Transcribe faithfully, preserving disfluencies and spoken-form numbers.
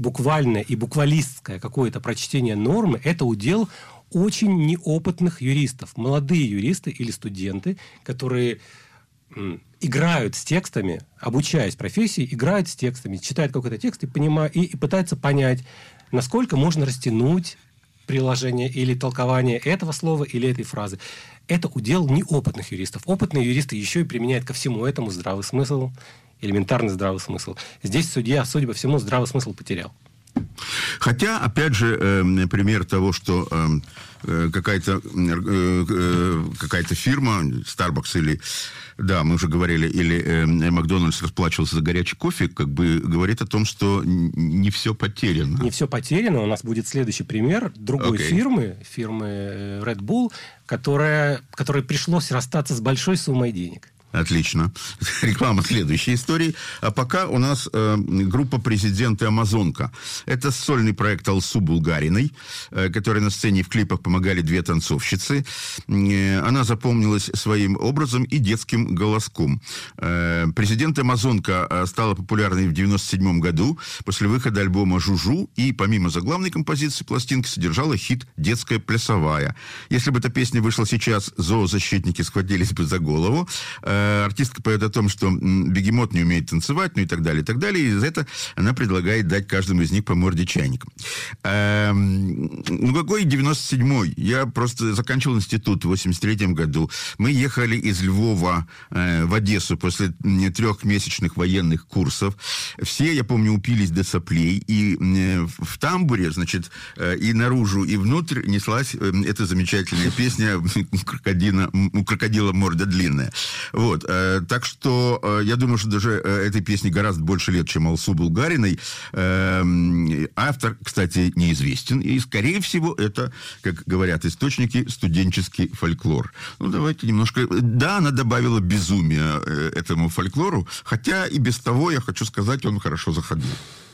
буквальное и буквалистское какое-то прочтение нормы – это удел очень неопытных юристов. Молодые юристы или студенты, которые м, играют с текстами, обучаясь профессии, играют с текстами, читают какой-то текст и, понимают, и, и пытаются понять, насколько можно растянуть приложение или толкование этого слова или этой фразы. Это удел неопытных юристов. Опытные юристы еще и применяют ко всему этому здравый смысл, элементарный здравый смысл. Здесь судья, судя по всему, здравый смысл потерял. Хотя, опять же, э, пример того, что э, какая-то, э, какая-то фирма, Starbucks или, да, мы уже говорили, или э, Макдональдс расплачивался за горячий кофе, как бы говорит о том, что не все потеряно. Не все потеряно. У нас будет следующий пример другой okay. фирмы, фирмы Red Bull, которая, которой пришлось расстаться с большой суммой денег. Отлично. Реклама следующей истории. А пока у нас э, группа «Президент и Амазонка». Это сольный проект Алсу Булгариной, э, которой на сцене и в клипах помогали две танцовщицы. Э, она запомнилась своим образом и детским голоском. Э, «Президент и Амазонка» стала популярной в девяносто седьмом году после выхода альбома «Жужу», и помимо заглавной композиции пластинка содержала хит «Детская плясовая». Если бы эта песня вышла сейчас, зоозащитники схватились бы за голову. Артистка поет о том, что бегемот не умеет танцевать, ну и так далее, и так далее. И за это она предлагает дать каждому из них по морде чайником. Ну, какой девяносто седьмой? Я просто заканчивал институт в восемьдесят третьем году. Мы ехали из Львова в Одессу после трехмесячных военных курсов. Все, я помню, упились до соплей. И в тамбуре, значит, и наружу, и внутрь неслась эта замечательная песня «У крокодила, у крокодила морда длинная». Вот. Так что я думаю, что даже этой песне гораздо больше лет, чем Алсу Булгариной. Автор, кстати, неизвестен. И, скорее всего, это, как говорят источники, студенческий фольклор. Ну, давайте немножко... Да, она добавила безумия этому фольклору, хотя и без того, я хочу сказать, он хорошо заходил.